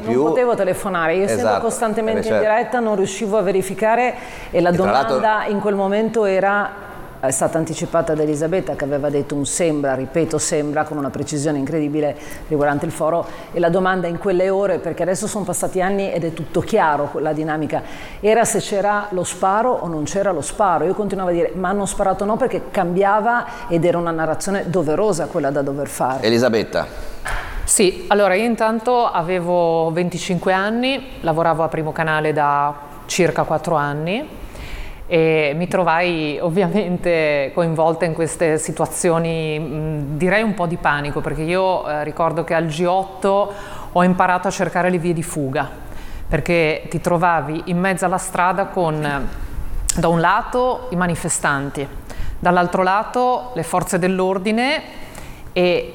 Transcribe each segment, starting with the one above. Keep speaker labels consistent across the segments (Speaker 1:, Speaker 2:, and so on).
Speaker 1: più.
Speaker 2: Non potevo telefonare, io essendo costantemente in diretta non riuscivo a verificare, e la domanda in quel momento è stata anticipata da Elisabetta, che aveva detto un sembra, ripeto sembra, con una precisione incredibile riguardante il foro, e la domanda in quelle ore, perché adesso sono passati anni ed è tutto chiaro la dinamica, era se c'era lo sparo o non c'era lo sparo. Io continuavo a dire ma hanno sparato no, perché cambiava ed era una narrazione doverosa quella da dover fare.
Speaker 1: Elisabetta.
Speaker 3: Sì, allora io intanto avevo 25 anni, lavoravo a Primo Canale da circa 4 anni, e mi trovai ovviamente coinvolta in queste situazioni, direi un po' di panico, perché io ricordo che al G8 ho imparato a cercare le vie di fuga, perché ti trovavi in mezzo alla strada con da un lato i manifestanti, dall'altro lato le forze dell'ordine, e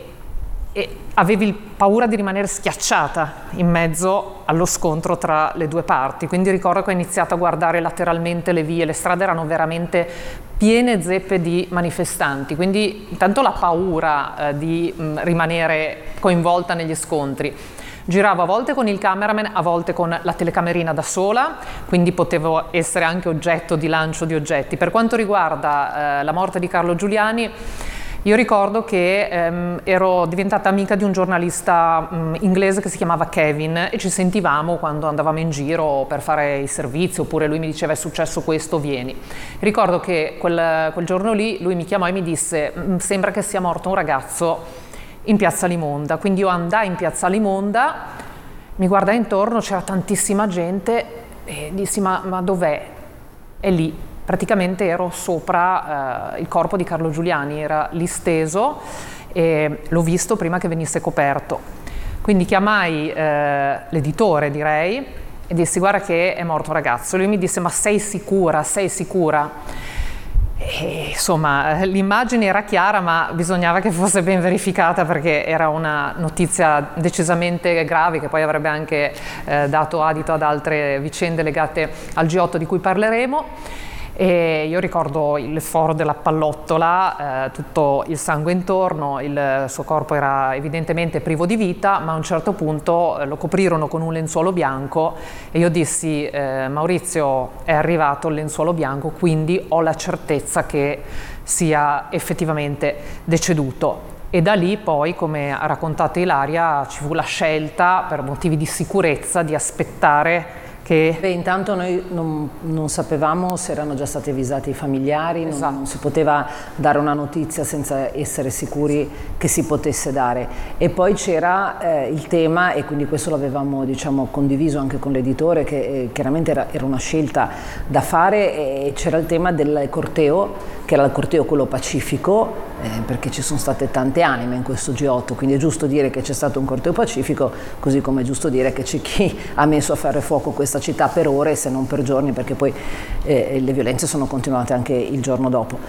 Speaker 3: avevi paura di rimanere schiacciata in mezzo allo scontro tra le due parti. Quindi ricordo che ho iniziato a guardare lateralmente le vie, le strade erano veramente piene zeppe di manifestanti, quindi intanto la paura di rimanere coinvolta negli scontri. Giravo a volte con il cameraman, a volte con la telecamerina da sola, quindi potevo essere anche oggetto di lancio di oggetti. Per quanto riguarda la morte di Carlo Giuliani, io ricordo che ero diventata amica di un giornalista inglese che si chiamava Kevin, e ci sentivamo quando andavamo in giro per fare i servizi, oppure lui mi diceva è successo questo, vieni. Ricordo che quel giorno lì lui mi chiamò e mi disse sembra che sia morto un ragazzo in Piazza Limonda. Quindi io andai in Piazza Limonda, mi guardai intorno, c'era tantissima gente e dissi ma dov'è? È lì. Praticamente ero sopra il corpo di Carlo Giuliani, era lì steso, e l'ho visto prima che venisse coperto. Quindi chiamai l'editore, direi, e dissi guarda che è morto un ragazzo. Lui mi disse ma sei sicura, sei sicura? E, insomma, l'immagine era chiara, ma bisognava che fosse ben verificata, perché era una notizia decisamente grave, che poi avrebbe anche dato adito ad altre vicende legate al G8 di cui parleremo. E io ricordo il foro della pallottola, tutto il sangue intorno, il suo corpo era evidentemente privo di vita, ma a un certo punto lo coprirono con un lenzuolo bianco e io dissi Maurizio, è arrivato il lenzuolo bianco, quindi ho la certezza che sia effettivamente deceduto. E da lì poi, come ha raccontato Ilaria, ci fu la scelta per motivi di sicurezza di aspettare che...
Speaker 2: Intanto noi non sapevamo se erano già stati avvisati i familiari, non si poteva dare una notizia senza essere sicuri che si potesse dare. E poi c'era il tema, e quindi questo l'avevamo condiviso anche con l'editore, che chiaramente era una scelta da fare, e c'era il tema del corteo, che era il corteo quello pacifico, perché ci sono state tante anime in questo G8, quindi è giusto dire che c'è stato un corteo pacifico, così come è giusto dire che c'è chi ha messo a fare fuoco questa città per ore, se non per giorni, perché poi le violenze sono continuate anche il giorno dopo.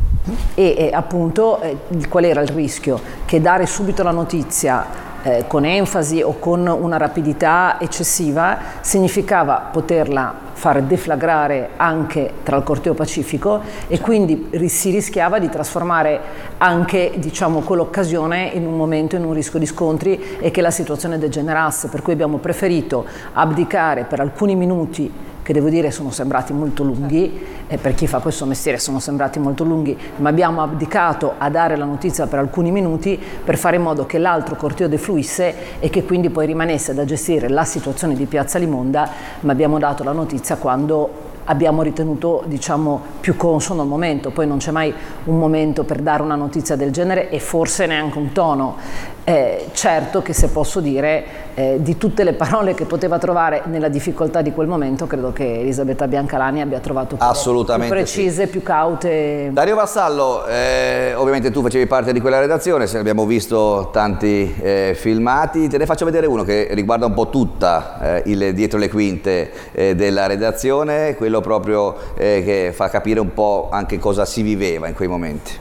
Speaker 2: E appunto qual era il rischio? Che dare subito la notizia con enfasi o con una rapidità eccessiva significava poterla fare deflagrare anche tra il corteo pacifico, e quindi si rischiava di trasformare anche quell'occasione in un momento, in un rischio di scontri, e che la situazione degenerasse. Per cui abbiamo preferito abdicare per alcuni minuti, che devo dire sono sembrati molto lunghi, e per chi fa questo mestiere sono sembrati molto lunghi, ma abbiamo abdicato a dare la notizia per alcuni minuti per fare in modo che l'altro corteo defluisse e che quindi poi rimanesse da gestire la situazione di Piazza Limonda, ma abbiamo dato la notizia quando abbiamo ritenuto più consono al momento. Poi non c'è mai un momento per dare una notizia del genere, e forse neanche un tono. Certo che, se posso dire, di tutte le parole che poteva trovare nella difficoltà di quel momento, credo che Elisabetta Biancalani abbia trovato più precise, sì, più caute.
Speaker 1: Dario Vassallo, ovviamente tu facevi parte di quella redazione, se ne abbiamo visto tanti filmati, te ne faccio vedere uno che riguarda un po' tutta il dietro le quinte della redazione, quello proprio che fa capire un po' anche cosa si viveva in quei momenti.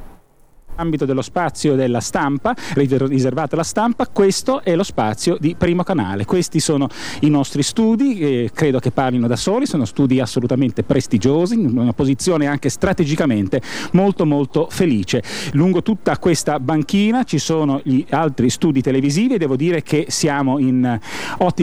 Speaker 4: Ambito dello spazio della stampa, riservato alla stampa, questo è lo spazio di Primo Canale. Questi sono i nostri studi, credo che parlino da soli, sono studi assolutamente prestigiosi, in una posizione anche strategicamente molto molto felice. Lungo tutta questa banchina ci sono gli altri studi televisivi, e devo dire che siamo in ottima